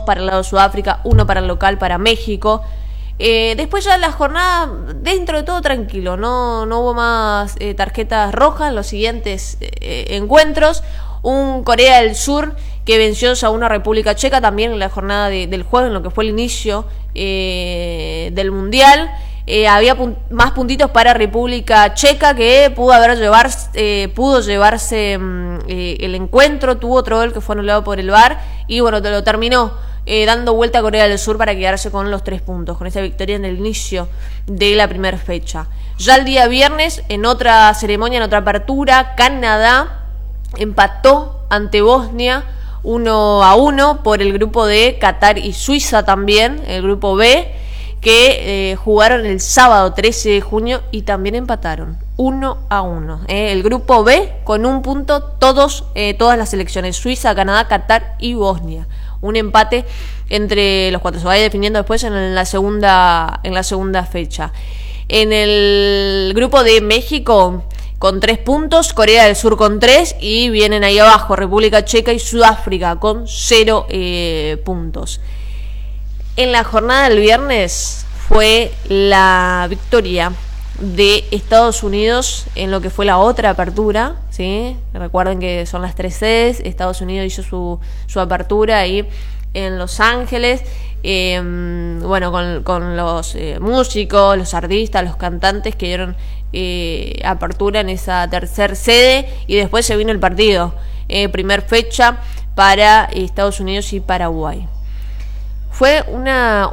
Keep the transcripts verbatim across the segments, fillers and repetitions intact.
para el lado de Sudáfrica, uno para el local, para México. Eh, después ya la jornada, dentro de todo tranquilo, no, no hubo más eh, tarjetas rojas en los siguientes eh, encuentros. Un Corea del Sur que venció a una República Checa también en la jornada de, del juego, en lo que fue el inicio eh, del Mundial. Eh, había pun más puntitos para República Checa, que pudo haber llevar, eh, pudo llevarse eh, el encuentro. Tuvo otro gol que fue anulado por el V A R y bueno, te lo terminó eh, dando vuelta a Corea del Sur para quedarse con los tres puntos, con esa victoria en el inicio de la primera fecha. Ya el día viernes, en otra ceremonia, en otra apertura, Canadá empató ante Bosnia uno a uno por el grupo de Qatar y Suiza también, el grupo B, que eh, jugaron el sábado trece de junio y también empataron uno a uno. Eh, el grupo B con un punto, todos, eh, todas las selecciones, Suiza, Canadá, Qatar y Bosnia. Un empate entre los cuatro, se va a ir definiendo después en la segunda, en la segunda fecha. En el grupo de México con tres puntos, Corea del Sur con tres y vienen ahí abajo República Checa y Sudáfrica con cero eh, puntos. En la jornada del viernes fue la victoria de Estados Unidos en lo que fue la otra apertura, ¿sí? Recuerden que son las tres sedes. Estados Unidos hizo su, su apertura ahí en Los Ángeles, eh, bueno, con, con los eh, músicos, los artistas, los cantantes que dieron eh, apertura en esa tercer sede, y después se vino el partido, eh, primer fecha para Estados Unidos y Paraguay. Fue una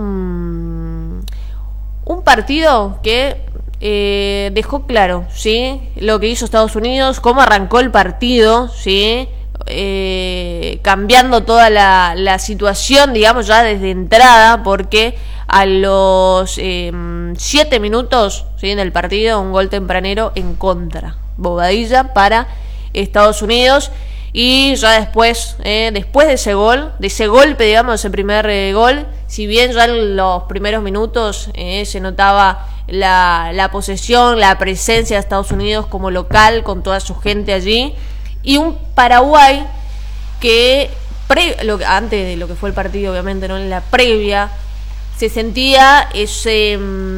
un, un partido que eh, dejó claro, ¿sí?, lo que hizo Estados Unidos, cómo arrancó el partido, ¿sí?, eh, cambiando toda la, la situación, digamos, ya desde entrada, porque a los eh, siete minutos, ¿sí?, del partido, un gol tempranero en contra, Bobadilla para Estados Unidos. Y ya después, eh, después de ese gol, de ese golpe, digamos, ese primer eh, gol, si bien ya en los primeros minutos eh, se notaba la, la posesión, la presencia de Estados Unidos como local, con toda su gente allí, y un Paraguay que, pre, lo, antes de lo que fue el partido, obviamente, no en la previa, se sentía ese,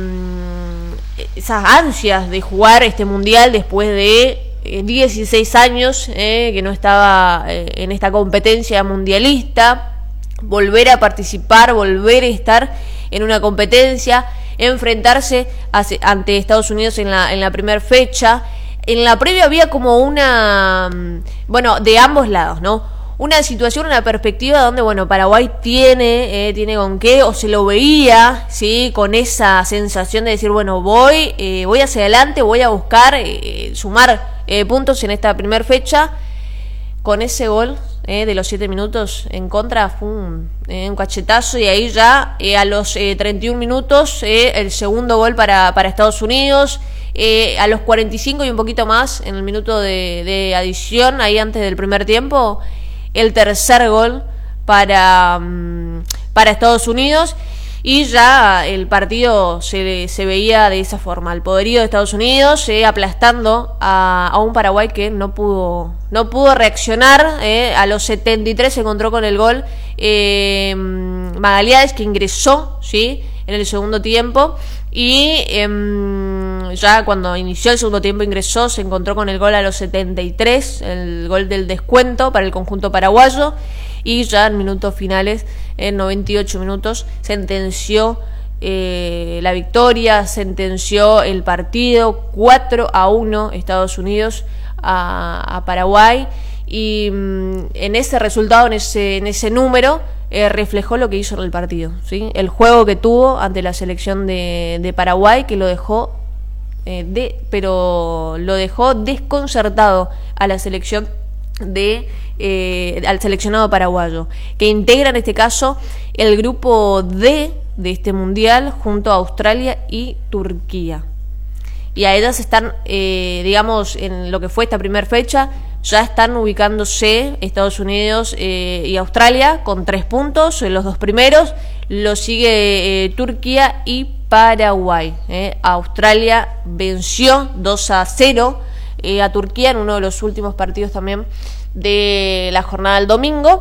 mmm, esas ansias de jugar este mundial después de dieciséis años eh, que no estaba eh, en esta competencia mundialista, volver a participar, volver a estar en una competencia, enfrentarse hace, ante Estados Unidos en la, en la primera fecha. En la previa había como una, bueno, de ambos lados, ¿no?, una situación, una perspectiva donde, bueno, Paraguay tiene, eh, tiene con qué, o se lo veía, ¿sí?, con esa sensación de decir, bueno, voy, eh, voy hacia adelante, voy a buscar eh, sumar eh, puntos en esta primera fecha. Con ese gol eh, de los siete minutos en contra fue un, eh, un cachetazo, y ahí ya eh, a los eh, treinta y un minutos eh, el segundo gol para, para Estados Unidos. Eh, a los cuarenta y cinco y un poquito más, en el minuto de, de adición, ahí antes del primer tiempo, el tercer gol para, um, para Estados Unidos, y ya el partido se, se veía de esa forma, el poderío de Estados Unidos eh, aplastando a, a un Paraguay que no pudo no pudo reaccionar. eh, a los setenta y tres se encontró con el gol eh, Magaliades, que ingresó, ¿sí?, en el segundo tiempo, y eh, ya cuando inició el segundo tiempo ingresó, se encontró con el gol a los setenta y tres, el gol del descuento para el conjunto paraguayo, y ya en minutos finales, en noventa y ocho minutos, sentenció eh, la victoria, sentenció el partido, cuatro a uno Estados Unidos a, a Paraguay, y mm, en ese resultado, en ese, en ese número, Eh, reflejó lo que hizo en el partido, ¿sí?, el juego que tuvo ante la selección de, de Paraguay, que lo dejó eh, de, pero lo dejó desconcertado a la selección de eh, al seleccionado paraguayo, que integra en este caso el grupo D de este mundial junto a Australia y Turquía. Y a ellas están, eh, digamos, en lo que fue esta primera fecha, ya están ubicándose Estados Unidos eh, y Australia con tres puntos, en los dos primeros. Lo sigue eh, Turquía y Paraguay. Eh. Australia venció dos a cero eh, a Turquía en uno de los últimos partidos también de la jornada del domingo.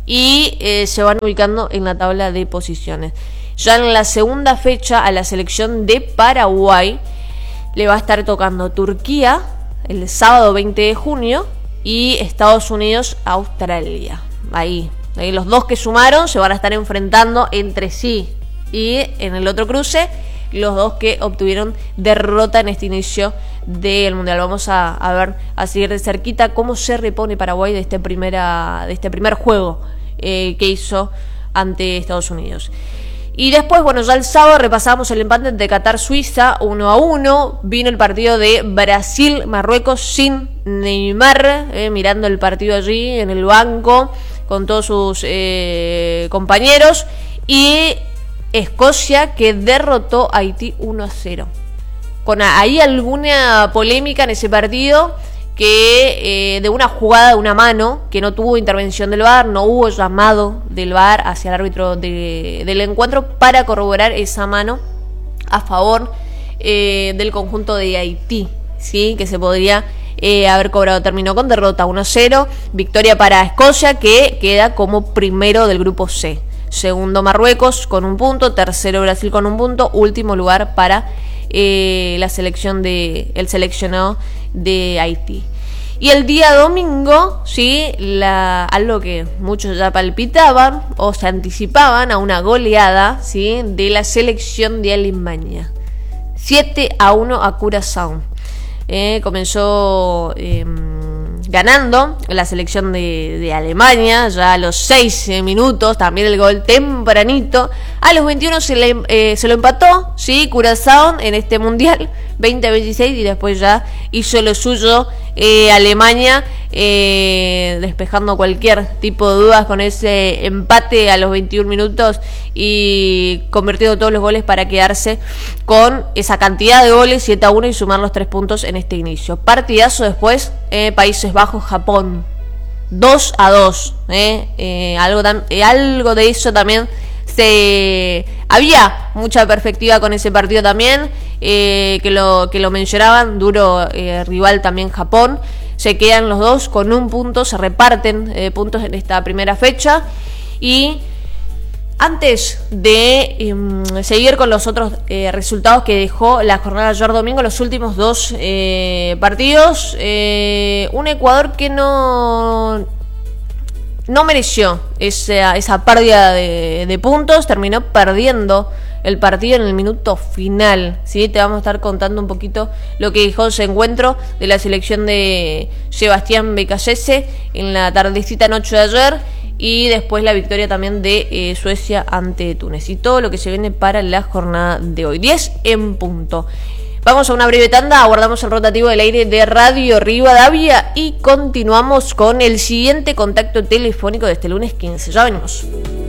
y eh, se van ubicando en la tabla de posiciones. Ya en la segunda fecha a la selección de Paraguay le va a estar tocando Turquía el sábado veinte de junio y Estados Unidos Australia. Ahí, ahí los dos que sumaron se van a estar enfrentando entre sí, y en el otro cruce los dos que obtuvieron derrota en este inicio del Mundial. Vamos a, a ver, a seguir de cerquita cómo se repone Paraguay de este, primera, de este primer juego eh, que hizo ante Estados Unidos. Y después, bueno, ya el sábado repasamos el empate de Qatar-Suiza uno a uno. Vino el partido de Brasil-Marruecos sin Neymar, eh, mirando el partido allí en el banco con todos sus eh, compañeros. Y Escocia, que derrotó a Haití uno a cero. Con ahí alguna polémica en ese partido, que eh, de una jugada de una mano que no tuvo intervención del V A R, no hubo llamado del V A R hacia el árbitro de, del encuentro para corroborar esa mano a favor eh, del conjunto de Haití, ¿sí? Que se podría eh, haber cobrado. Terminó con derrota uno a cero, victoria para Escocia, que queda como primero del grupo C. Segundo Marruecos con un punto, tercero Brasil con un punto, último lugar para eh, la selección de el seleccionado de Haití. Y el día domingo, sí, la, algo que muchos ya palpitaban o se anticipaban a una goleada, sí, de la selección de Alemania. siete a uno a Curazao. Eh, comenzó eh, ganando la selección de, de Alemania, ya a los seis minutos, también el gol tempranito. A los veintiuno se, le, eh, se lo empató, sí, Curazao en este Mundial veinte veintiséis, y después ya hizo lo suyo eh, Alemania, eh, despejando cualquier tipo de dudas con ese empate a los veintiún minutos y convirtiendo todos los goles para quedarse con esa cantidad de goles, siete a uno, y sumar los tres puntos en este inicio. Partidazo después, eh, Países Bajos, Japón, dos a dos, eh, eh, algo, tan, eh, algo de eso también. Se había mucha perspectiva con ese partido también, eh, que lo que lo mencionaban, duro eh, rival también Japón. Se quedan los dos con un punto, se reparten eh, puntos en esta primera fecha. Y antes de eh, seguir con los otros eh, resultados que dejó la jornada de ayer domingo, los últimos dos eh, partidos, eh, un Ecuador que no... no mereció esa, esa pérdida de, de puntos, terminó perdiendo el partido en el minuto final, ¿sí? Te vamos a estar contando un poquito lo que dejó ese encuentro de la selección de Sebastián Becasese en la tardecita noche de ayer, y después la victoria también de eh, Suecia ante Túnez, y todo lo que se viene para la jornada de hoy, diez en punto. Vamos a una breve tanda, aguardamos el rotativo del aire de Radio Rivadavia y continuamos con el siguiente contacto telefónico de este lunes quince. Ya venimos.